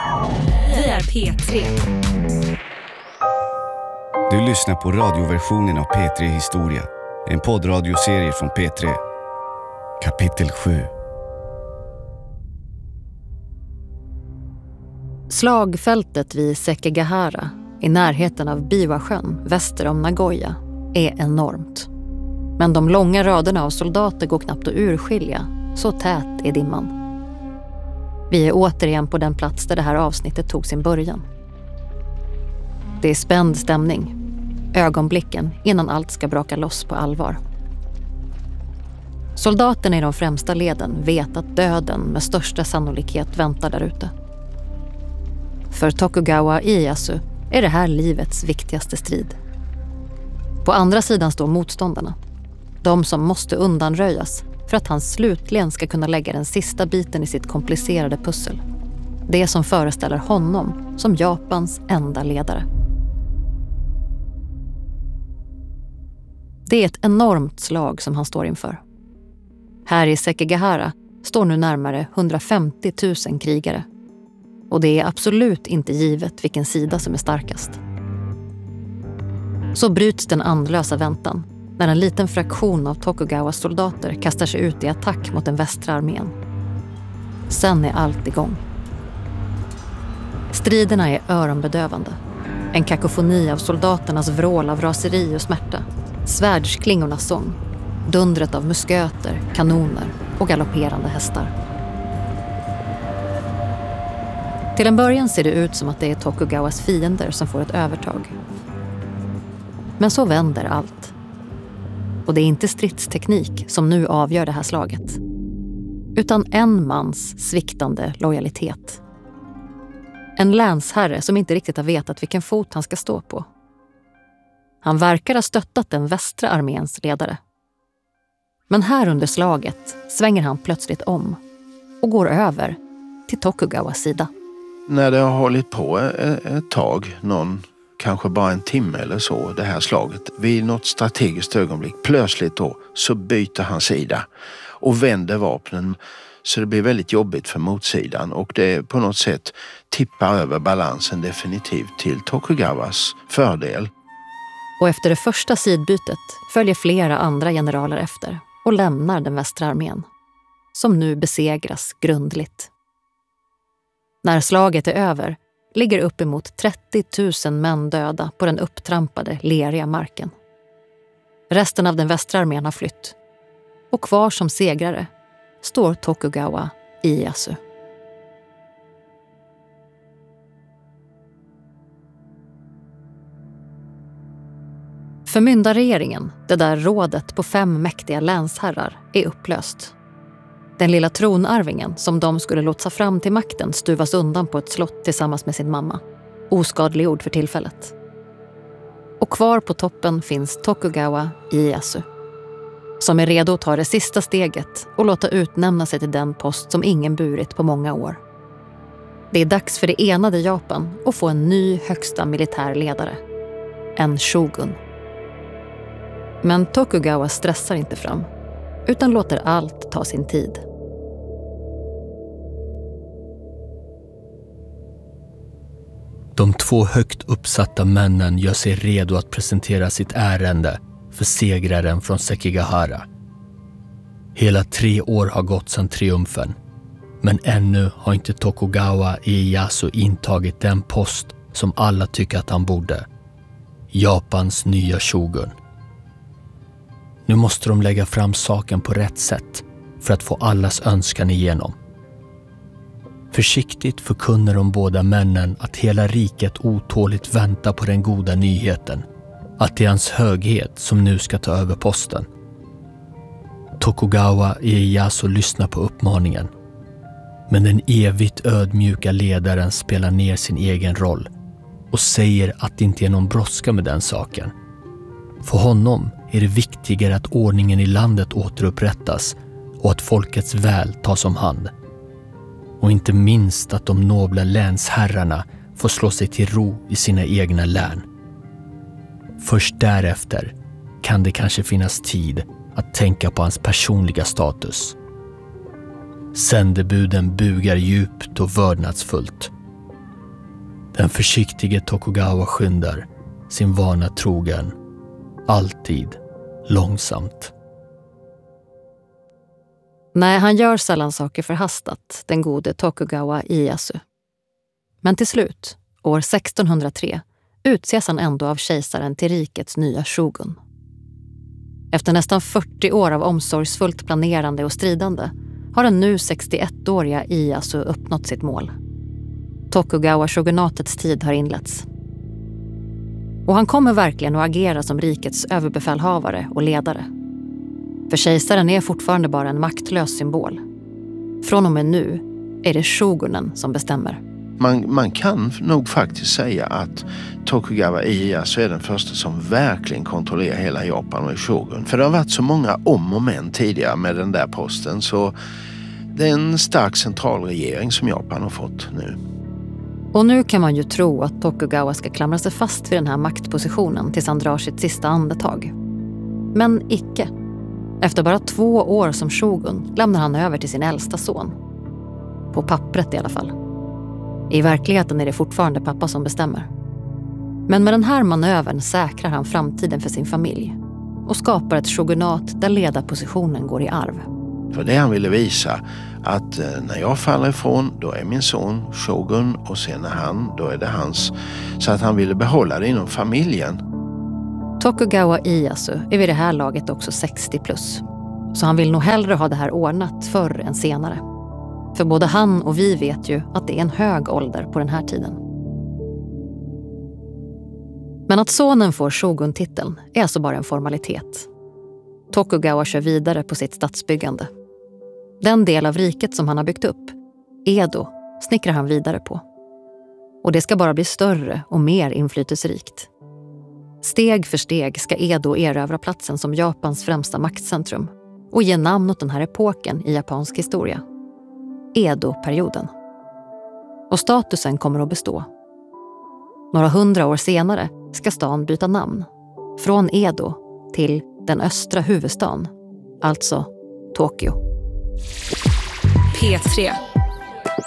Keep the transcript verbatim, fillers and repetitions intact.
Vi är P tre. Du lyssnar på radioversionen av P tre Historia. En poddradioserie från P tre. Kapitel sju. Slagfältet vid Sekigahara i närheten av Biwasjön väster om Nagoya är enormt. Men de långa raderna av soldater går knappt att urskilja, så tät är dimman. Vi är återigen på den plats där det här avsnittet tog sin början. Det är spänd stämning. Ögonblicken innan allt ska braka loss på allvar. Soldaterna i de främsta leden vet att döden med största sannolikhet väntar där ute. För Tokugawa Ieyasu är det här livets viktigaste strid. På andra sidan står motståndarna. De som måste undanröjas för att han slutligen ska kunna lägga den sista biten i sitt komplicerade pussel. Det som föreställer honom som Japans enda ledare. Det är ett enormt slag som han står inför. Här i Sekigahara står nu närmare hundrafemtio tusen krigare. Och det är absolut inte givet vilken sida som är starkast. Så bryts den andlösa väntan när en liten fraktion av Tokugawas soldater kastar sig ut i attack mot den västra armén. Sen är allt igång. Striderna är öronbedövande. En kakofoni av soldaternas vrål av raseri och smärta. Svärdsklingornas sång. Dundret av musköter, kanoner och galopperande hästar. Till en början ser det ut som att det är Tokugawas fiender som får ett övertag. Men så vänder allt. Och det är inte stridsteknik som nu avgör det här slaget. Utan en mans sviktande lojalitet. En länsherre som inte riktigt har vetat vilken fot han ska stå på. Han verkar ha stöttat den västra arméns ledare. Men här under slaget svänger han plötsligt om och går över till Tokugawas sida. När det har hållit på ett tag, någon kanske bara en timme eller så, det här slaget, vid något strategiskt ögonblick, plötsligt då, så byter han sida och vänder vapnen så det blir väldigt jobbigt för motsidan och det på något sätt tippar över balansen definitivt till Tokugawas fördel. Och efter det första sidbytet följer flera andra generaler efter och lämnar den västra armén, som nu besegras grundligt. När slaget är över ligger uppemot trettio tusen män döda på den upptrampade, leriga marken. Resten av den västra armén har flytt. Och kvar som segrare står Tokugawa Ieyasu. Förmyndarregeringen, det där rådet på fem mäktiga länsherrar, är upplöst. Den lilla tronarvingen som de skulle lotsa fram till makten stuvas undan på ett slott tillsammans med sin mamma. Oskadliggjord för tillfället. Och kvar på toppen finns Tokugawa Ieyasu, som är redo att ta det sista steget och låta utnämna sig till den post som ingen burit på många år. Det är dags för det enade Japan att få en ny högsta militär ledare. En shogun. Men Tokugawa stressar inte fram, utan låter allt ta sin tid. De två högt uppsatta männen gör sig redo att presentera sitt ärende för segraren från Sekigahara. Hela tre år har gått sedan triumfen, men ännu har inte Tokugawa Ieyasu intagit den post som alla tycker att han borde. Japans nya shogun. Nu måste de lägga fram saken på rätt sätt för att få allas önskan igenom. Försiktigt förkunnar de båda männen att hela riket otåligt väntar på den goda nyheten. Att det är hans höghet som nu ska ta över posten. Tokugawa Ieyasu lyssnar på uppmaningen. Men den evigt ödmjuka ledaren spelar ner sin egen roll och säger att det inte är någon brådska med den saken. För honom är det viktigare att ordningen i landet återupprättas och att folkets väl tas om hand. Och inte minst att de nobla länsherrarna får slå sig till ro i sina egna län. Först därefter kan det kanske finnas tid att tänka på hans personliga status. Sändebuden bugar djupt och vördnadsfullt Den försiktige Tokugawa skyndar, sin vana trogen, alltid långsamt. Nej, han gör sällan saker förhastat, den gode Tokugawa Ieyasu. Men till slut, år sextonhundratre, utses han ändå av kejsaren till rikets nya shogun. Efter nästan fyrtio år av omsorgsfullt planerande och stridande har den nu sextioettåriga Ieyasu uppnått sitt mål. Tokugawa-shogunatets tid har inletts. Och han kommer verkligen att agera som rikets överbefälhavare och ledare. För kejsaren är fortfarande bara en maktlös symbol. Från och med nu är det shogunen som bestämmer. Man, man kan nog faktiskt säga att Tokugawa Ieyasu är den första som verkligen kontrollerar hela Japan och är shogun. För det har varit så många om och men tidigare med den där posten, så det är en stark centralregering som Japan har fått nu. Och nu kan man ju tro att Tokugawa ska klamra sig fast vid den här maktpositionen tills han drar sitt sista andetag. Men icke. Efter bara två år som shogun lämnar han över till sin äldsta son. På pappret i alla fall. I verkligheten är det fortfarande pappa som bestämmer. Men med den här manövern säkrar han framtiden för sin familj och skapar ett shogunat där ledarpositionen går i arv. För det han ville visa, att när jag faller ifrån, då är min son shogun, och sen när han, då är det hans. Så att han ville behålla det inom familjen. Tokugawa Ieyasu är vid det här laget också sextio plus. Så han vill nog hellre ha det här ordnat förr än senare. För både han och vi vet ju att det är en hög ålder på den här tiden. Men att sonen får shogun-titeln är alltså bara en formalitet. Tokugawa kör vidare på sitt stadsbyggande. Den del av riket som han har byggt upp, Edo, snickrar han vidare på. Och det ska bara bli större och mer inflytelserikt. Steg för steg ska Edo erövra platsen som Japans främsta maktcentrum och ge namn åt den här epoken i japansk historia. Edo-perioden. Och statusen kommer att bestå. Några hundra år senare ska stan byta namn. Från Edo till den östra huvudstaden, alltså Tokyo. P tre.